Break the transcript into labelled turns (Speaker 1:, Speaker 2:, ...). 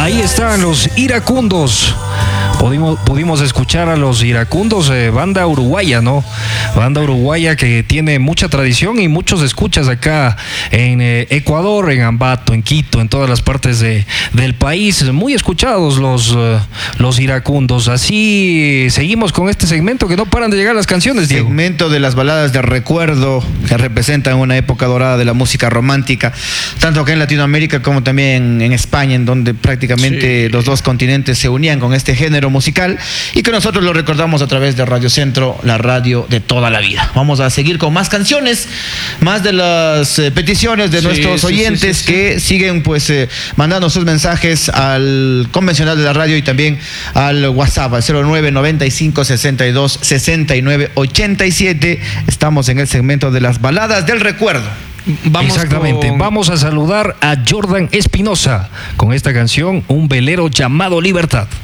Speaker 1: Ahí están los Iracundos. Pudimos escuchar a los Iracundos, banda uruguaya, ¿no? Banda uruguaya que tiene mucha tradición y muchos escuchas acá en Ecuador, en Ambato, en Quito, en todas las partes del país. Muy escuchados los Iracundos. Así seguimos con este segmento que no paran de llegar las canciones, Diego.
Speaker 2: Segmento de las baladas de recuerdo que representan una época dorada de la música romántica, tanto acá en Latinoamérica como también en España, en donde prácticamente los dos continentes se unían con este género musical y que nosotros lo recordamos a través de Radio Centro, la radio de toda la vida. Vamos a seguir con más canciones, más de las peticiones de nuestros oyentes que siguen pues mandando sus mensajes al convencional de la radio y también al WhatsApp, al 09 95 62 69 87. Estamos en el segmento de las baladas del recuerdo.
Speaker 1: Exactamente, vamos a saludar a Jordan Espinosa con esta canción, Un velero llamado Libertad.